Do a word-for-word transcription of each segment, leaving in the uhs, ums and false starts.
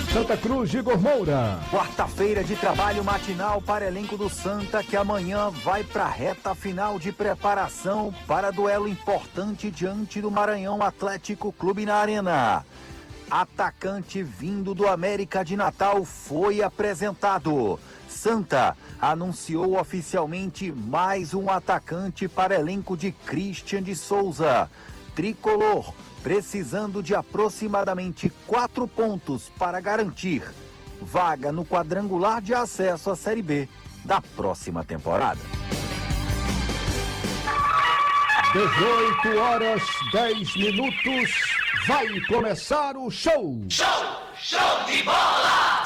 Santa Cruz de Igor Moura. Quarta-feira de trabalho matinal para elenco do Santa, que amanhã vai para a reta final de preparação para duelo importante diante do Maranhão Atlético Clube na Arena. Atacante vindo do América de Natal foi apresentado. Santa anunciou oficialmente mais um atacante para elenco de Christian de Souza. Tricolor, precisando de aproximadamente quatro pontos para garantir vaga no quadrangular de acesso à Série B da próxima temporada. dezoito horas, dez minutos, vai começar o show! Show! Show de bola!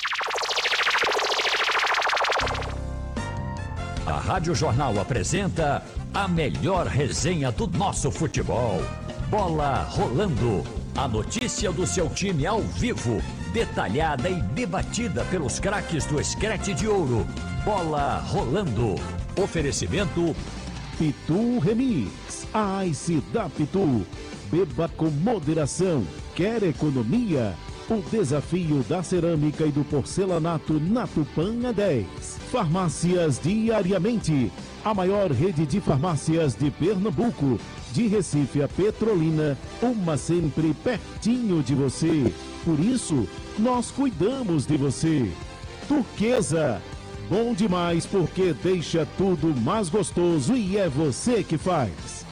A Rádio Jornal apresenta a melhor resenha do nosso futebol. Bola rolando. A notícia do seu time ao vivo, detalhada e debatida pelos craques do Scratch de Ouro. Bola rolando. Oferecimento Pitu Remix, a Ice da Pitu. Beba com moderação. Quer economia? O desafio da cerâmica e do porcelanato na Tupã é dez. Farmácias Diariamente, a maior rede de farmácias de Pernambuco. De Recife a Petrolina, uma sempre pertinho de você. Por isso, nós cuidamos de você. Turquesa, bom demais porque deixa tudo mais gostoso e é você que faz.